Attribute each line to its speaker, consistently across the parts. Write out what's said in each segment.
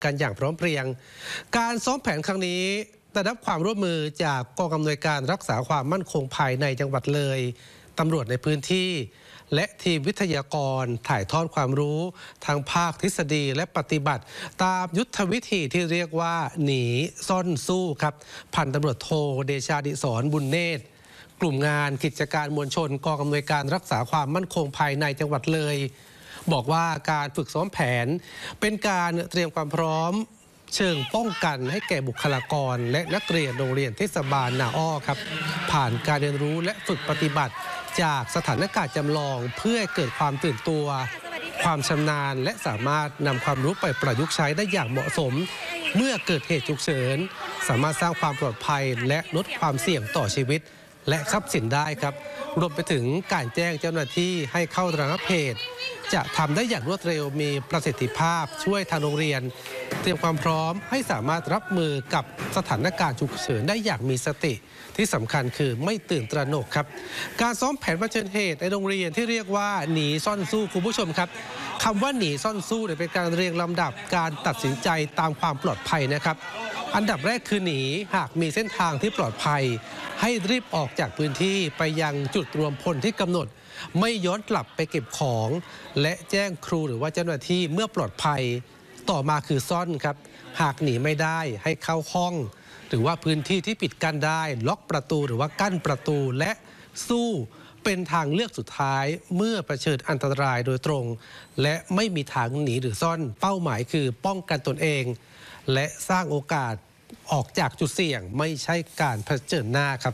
Speaker 1: กันอย่างพร้อมเพรียงการซ้อมแผนครั้งนี้ได้รับความร่วมมือจากกองอำนวยการรักษาความมั่นคงภายในจังหวัดเลยตำรวจในพื้นที่และทีมวิทยากรถ่ายทอดความรู้ทางภาคทฤษฎีและปฏิบัติตามยุทธวิธีที่เรียกว่าหนีซ่อนสู้ครับพันตำรวจโทเดชาดิศรบุญเนตรกลุ่มงานกิจการมวลชนกองอำนวยการรักษาความมั่นคงภายในจังหวัดเลยบอกว่าการฝึกซ้อมแผนเป็นการเตรียมความพร้อมเชิงป้องกันให้แก่บุคลากรและนักเรียนโรงเรียนเทศบาลนาอ้อครับผ่านการเรียนรู้และฝึกปฏิบัติจากสถานการณ์จำลองเพื่อเกิดความตื่นตัวความชำนาญและสามารถนำความรู้ไปประยุกต์ใช้ได้อย่างเหมาะสมเมื่อเกิดเหตุฉุกเฉินสามารถสร้างความปลอดภัยและลดความเสี่ยงต่อชีวิตและทรัพย์สินได้ครับรวมไปถึงการแจ้งเจ้าหน้าที่ให้เข้าระงับเหตุจะทำได้อย่างรวดเร็วมีประสิทธิภาพช่วยทางโรงเรียนเตรียมความพร้อมให้สามารถรับมือกับสถานการณ์ฉุกเฉินได้อย่างมีสติที่สำคัญคือไม่ตื่นตระหนกครับการซ้อมแผนเผชิญเหตุในโรงเรียนที่เรียกว่าหนีซ่อนสู้คุณผู้ชมครับคำว่าหนีซ่อนสู้เป็นการเรียงลำดับการตัดสินใจตามความปลอดภัยนะครับอันดับแรกคือหนีหากมีเส้นทางที่ปลอดภัยให้รีบออกจากพื้นที่ไปยังจุดรวมพลที่กำหนดไม่ย้อนกลับไปเก็บของและแจ้งครูหรือว่าเจ้าหน้าที่เมื่อปลอดภัยต่อมาคือซ่อนครับหากหนีไม่ได้ให้เข้าห้องหรือว่าพื้นที่ที่ปิดกั้นได้ล็อกประตูหรือว่ากั้นประตูและสู้เป็นทางเลือกสุดท้ายเมื่อเผชิญอันตรายโดยตรงและไม่มีทางหนีหรือซ่อนเป้าหมายคือป้องกันตนเองและสร้างโอกาสออกจากจุดเสี่ยงไม่ใช่การเผชิญหน้าครับ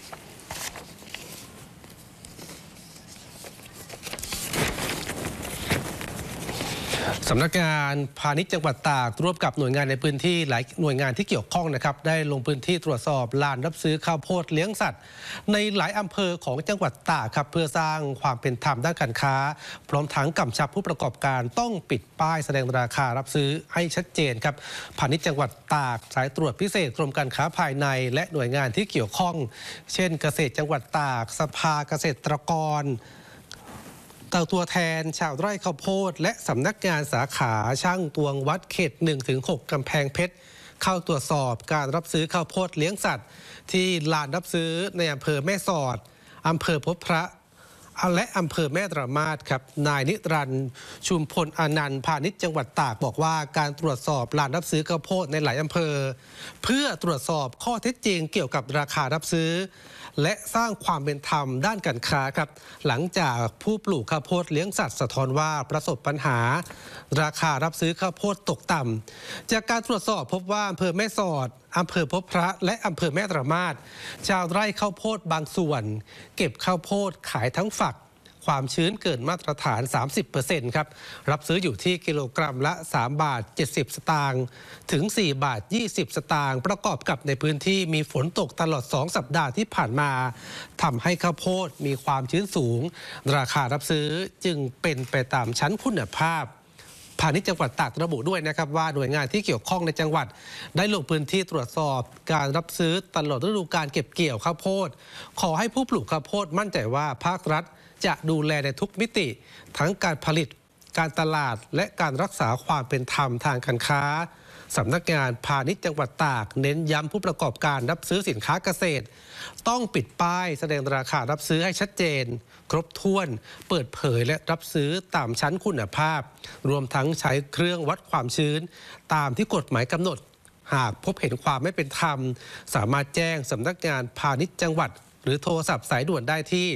Speaker 1: สำนักงานพาณิชย์จังหวัดตากร่วมกับหน่วยงานในพื้นที่หลายหน่วยงานที่เกี่ยวข้องนะครับได้ลงพื้นที่ตรวจสอบลานรับซื้อข้าวโพดเลี้ยงสัตว์ในหลายอำเภอของจังหวัดตากครับเพื่อสร้างความเป็นธรรมด้านการค้าพร้อมทั้งกำชับผู้ประกอบการต้องปิดป้ายแสดงราคารับซื้อให้ชัดเจนครับพาณิชย์จังหวัดตากสายตรวจพิเศษกรมการค้าภายในและหน่วยงานที่เกี่ยวข้องเช่นเกษตรจังหวัดตากสภาเกษตรกรตัวแทนชาวไร่ข้าวโพดและสำนักงานสาขาช่างตวงวัดเขต 1-6 กำแพงเพชรเข้าตรวจสอบการรับซื้อข้าวโพดเลี้ยงสัตว์ที่ลานรับซื้อในอำเภอแม่สอดอำเภอพบพระและอำเภอแม่ตระมาดครับนายนิรันดร์ชุมพลอนันต์พาณิชย์จังหวัดตากบอกว่าการตรวจสอบลานรับซื้อข้าวโพดในหลายอำเภอเพื่อตรวจสอบข้อเท็จจริงเกี่ยวกับราคารับซื้อและสร้างความเป็นธรรมด้านการค้าครับหลังจากผู้ปลูกข้าวโพดเลี้ยงสัตว์สะท้อนว่าประสบปัญหาราคารับซื้อข้าวโพดตกต่ำจากการตรวจสอบพบว่าอำเภอแม่สอดอำเภอพบพระและอำเภอแม่ตระมาดชาวไร่ข้าวโพดบางส่วนเก็บข้าวโพดขายทั้งฝักความชื้นเกินมาตรฐาน 30% ครับรับซื้ออยู่ที่กิโลกรัมละ3 บาท 70 สตางค์ถึง 4 บาท 20 สตางค์ประกอบกับในพื้นที่มีฝนตกตลอด 2 สัปดาห์ที่ผ่านมาทำให้ข้าวโพดมีความชื้นสูงราคารับซื้อจึงเป็นไปตามชั้นคุณภาพพาณิชย์จังหวัดตากระบุด้วยนะครับว่าหน่วยงานที่เกี่ยวข้องในจังหวัดได้ลงพื้นที่ตรวจสอบการรับซื้อตลอดฤดูกาลเก็บเกี่ยวข้าวโพดขอให้ผู้ปลูกข้าวโพดมั่นใจว่าภาครัฐจะดูแลในทุกมิติทั้งการผลิตการตลาดและการรักษาความเป็นธรรมทางการค้าสำนักงานพาณิชย์จังหวัดตากเน้นย้ำผู้ประกอบการรับซื้อสินค้าเกษตรต้องปิดป้ายแสดงราคารับซื้อให้ชัดเจนครบถ้วนเปิดเผยและรับซื้อตามชั้นคุณภาพรวมทั้งใช้เครื่องวัดความชื้นตามที่กฎหมายกำหนดหากพบเห็นความไม่เป็นธรรมสามารถแจ้งสำนักงานพาณิชย์จังหวัดหรือโทรศัพท์สายด่วนได้ที่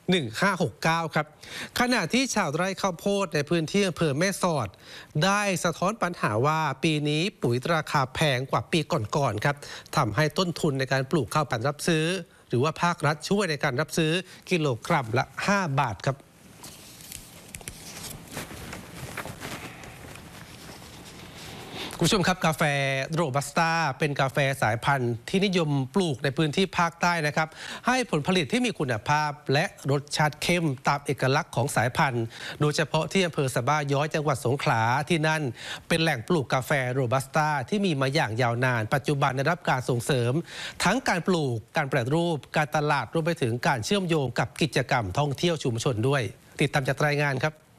Speaker 1: 1569ครับขณะที่ชาวไร่ข้าวโพดในพื้นที่อำเภอแม่สอดได้สะท้อนปัญหาว่าปีนี้ปุ๋ยราคาแพงกว่าปีก่อนๆครับทำให้ต้นทุนในการปลูกข้าวปั่นรับซื้อหรือว่าภาครัฐช่วยในการรับซื้อกิโลกรัมละ5 บาทครับคุณผู้ชมครับกาแฟโรบัสต้าเป็นกาแฟสายพันธุ์ที่นิยมปลูกในพื้นที่ภาคใต้นะครับให้ผลผลิตที่มีคุณภาพและรสชาติเข้มตามเอกลักษณ์ของสายพันธุ์โดยเฉพาะที่อำเภอสะบ้าย้อยจังหวัดสงขลาที่นั่นเป็นแหล่งปลูกกาแฟโรบัสต้าที่มีมาอย่างยาวนานปัจจุบันได้รับการส่งเสริมทั้งการปลูกการแปรรูปการตลาดรวมไปถึงการเชื่อมโยงกับกิจกรรมท่องเที่ยวชุมชนด้วยติดตามจากรายงานครับ